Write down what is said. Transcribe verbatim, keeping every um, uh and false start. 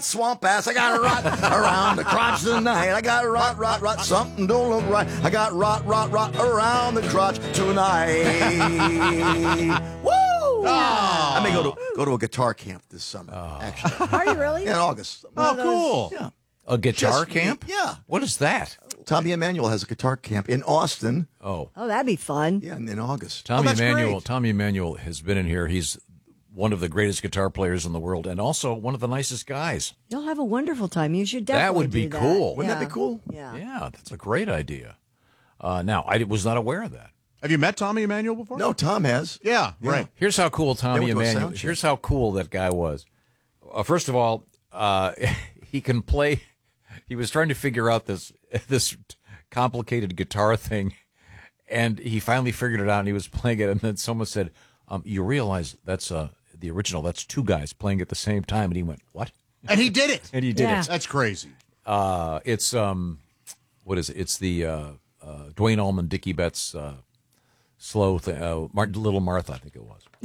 swamp ass. I got rot around the crotch tonight. I got rot, rot, rot. Something don't look right. I got rot, rot, rot around the crotch tonight. Woo! Oh. I may go to go to a guitar camp this summer. Oh. Actually, are you really? Yeah, in August. Oh, cool. Yeah. A guitar Just, camp? Yeah. What is that? Tommy Emmanuel has a guitar camp in Austin. Oh. Oh, that'd be fun. Yeah, in, in August. Tommy oh, Emmanuel. Great. Tommy Emmanuel has been in here. He's one of the greatest guitar players in the world, and also one of the nicest guys. You'll have a wonderful time. You should definitely That would be do cool. That. Wouldn't yeah. that be cool? Yeah. Yeah, that's a great idea. Uh, now, I was not aware of that. Have you met Tommy Emmanuel before? No, Tom has. Yeah, Yeah. right. Here's how cool Tommy They went to a Emmanuel. sound check. Here's how cool that guy was. Uh, first of all, uh, he can play. He was trying to figure out this this complicated guitar thing, and he finally figured it out. And he was playing it, and then someone said, um, "You realize that's uh, the original? That's two guys playing at the same time." And he went, "What?" And he did it. And he did Yeah. it. That's crazy. Uh, it's um, what is it? It's the uh, uh, Dwayne Allman, Dickie Betts, uh, slow thing. Uh, Mar- Little Martha, I think it was.